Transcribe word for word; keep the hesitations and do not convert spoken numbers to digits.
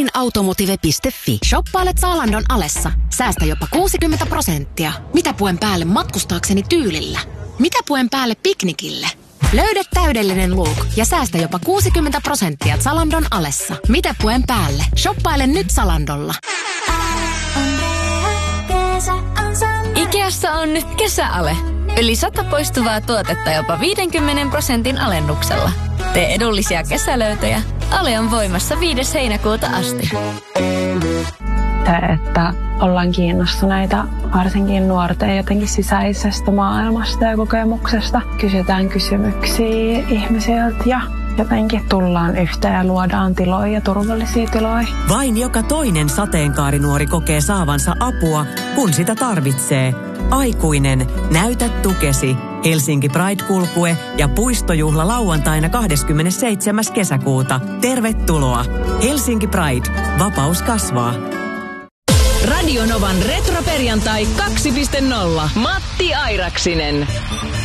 automotive piste fi. Shoppailet Zalandon alessa. Säästä jopa kuusikymmentä prosenttia. Mitä puen päälle matkustaakseni tyylillä? Mitä puen päälle piknikille? Löydä täydellinen look ja säästä jopa kuusikymmentä prosenttia Zalandon alessa. Mitä puen päälle? Shoppaile nyt Zalandolla. Ikeassa on nyt kesäale. Yli sata poistuvaa tuotetta jopa viidenkymmenen prosentin alennuksella. Tee edullisia kesälöytöjä. Ale on voimassa viides heinäkuuta asti. Se, että ollaan kiinnostuneita varsinkin nuorten jotenkin sisäisestä maailmasta ja kokemuksesta. Kysytään kysymyksiä ihmisiltä ja jotenkin tullaan yhteen ja luodaan tiloja ja turvallisia tiloja. Vain joka toinen sateenkaarinuori kokee saavansa apua, kun sitä tarvitsee. Aikuinen, näytä tukesi. Helsinki Pride-kulkue ja puistojuhla lauantaina kahdeskymmenesseitsemäs kesäkuuta. Tervetuloa! Helsinki Pride. Vapaus kasvaa. Radio Novan retroperjantai kaksi piste nolla. Matti Airaksinen.